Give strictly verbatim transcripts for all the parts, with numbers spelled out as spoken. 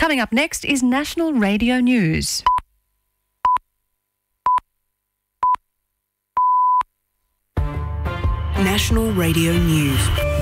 Coming up next is National Radio News. National Radio News.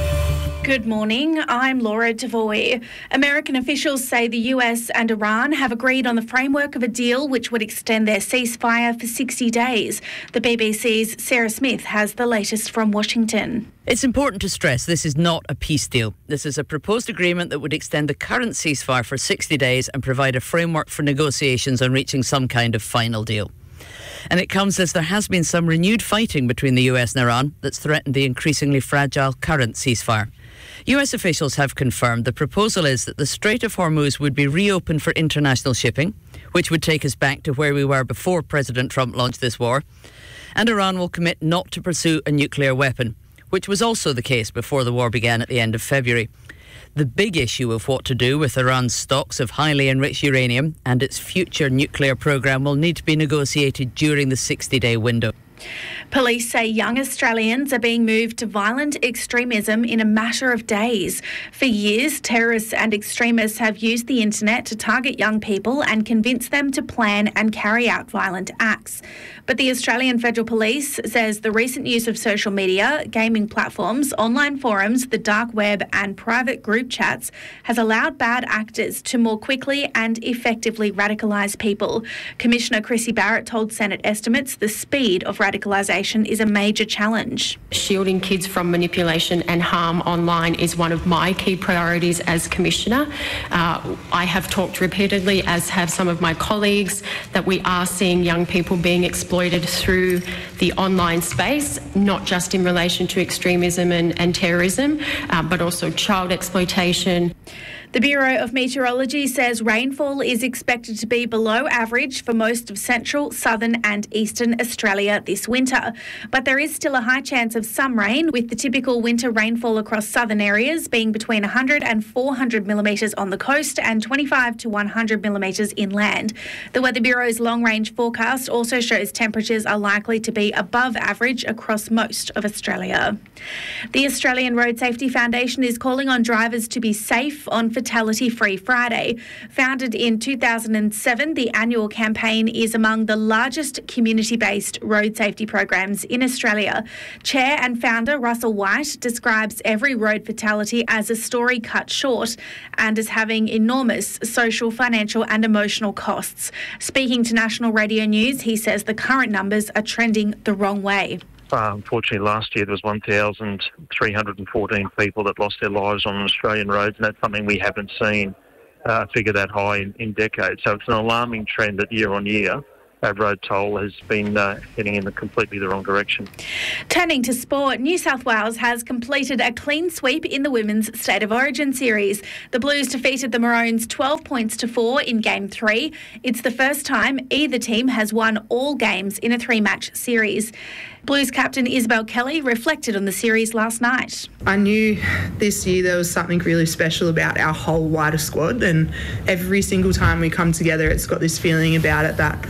Good morning, I'm Laura Devoy. American officials say the U S and Iran have agreed on the framework of a deal which would extend their ceasefire for sixty days. The B B C's Sarah Smith has the latest from Washington. It's important to stress this is not a peace deal. This is a proposed agreement that would extend the current ceasefire for sixty days and provide a framework for negotiations on reaching some kind of final deal. And it comes as there has been some renewed fighting between the U S and Iran that's threatened the increasingly fragile current ceasefire. U S officials have confirmed the proposal is that the Strait of Hormuz would be reopened for international shipping, which would take us back to where we were before President Trump launched this war. And Iran will commit not to pursue a nuclear weapon, which was also the case before the war began at the end of February. The big issue of what to do with Iran's stocks of highly enriched uranium and its future nuclear program will need to be negotiated during the sixty-day window. Police say young Australians are being moved to violent extremism in a matter of days. For years, terrorists and extremists have used the internet to target young people and convince them to plan and carry out violent acts. But the Australian Federal Police says the recent use of social media, gaming platforms, online forums, the dark web and private group chats has allowed bad actors to more quickly and effectively radicalise people. Commissioner Chrissy Barrett told Senate estimates the speed of radicalisation is a major challenge. Shielding kids from manipulation and harm online is one of my key priorities as Commissioner. Uh, I have talked repeatedly, as have some of my colleagues, that we are seeing young people being exploited through the online space, not just in relation to extremism and, and terrorism, uh, but also child exploitation. The Bureau of Meteorology says rainfall is expected to be below average for most of central, southern and eastern Australia this winter. But there is still a high chance of some rain, with the typical winter rainfall across southern areas being between one hundred and four hundred millimetres on the coast and twenty-five to one hundred millimetres inland. The Weather Bureau's long-range forecast also shows temperatures are likely to be above average across most of Australia. The Australian Road Safety Foundation is calling on drivers to be safe on Fatality-Free Friday. Founded in two thousand seven, the annual campaign is among the largest community-based road safety programs in Australia. Chair and founder Russell White describes every road fatality as a story cut short and as having enormous social, financial and emotional costs. Speaking to National Radio News, he says the current numbers are trending the wrong way. Uh, unfortunately, last year there was one thousand three hundred fourteen people that lost their lives on Australian roads, and that's something we haven't seen uh, a figure that high in, in decades. So it's an alarming trend that year on year our road toll has been uh, heading in the completely the wrong direction. Turning to sport, New South Wales has completed a clean sweep in the Women's State of Origin series. The Blues defeated the Maroons twelve points to four in Game three. It's the first time either team has won all games in a three-match series. Blues captain Isabel Kelly reflected on the series last night. I knew this year there was something really special about our whole wider squad, and every single time we come together it's got this feeling about it that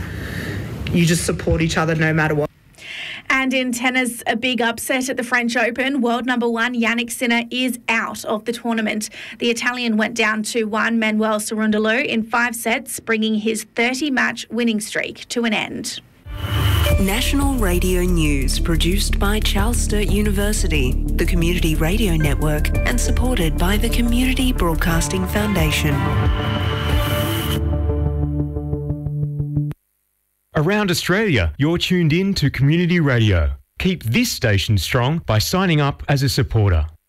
you just support each other no matter what. And in tennis, a big upset at the French Open. World number one Jannik Sinner is out of the tournament. The Italian went down to one Manuel Cerundolo in five sets, bringing his thirty-match winning streak to an end. National Radio News, produced by Charles Sturt University, the Community Radio Network, and supported by the Community Broadcasting Foundation. Around Australia, you're tuned in to Community Radio. Keep this station strong by signing up as a supporter.